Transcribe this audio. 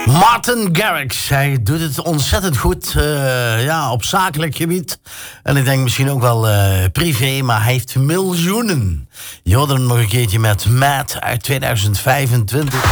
Martin Garrix, hij doet het ontzettend goed op zakelijk gebied. En ik denk misschien ook wel privé, maar hij heeft miljoenen. Je hoorde hem nog een keertje met Matt uit 2025.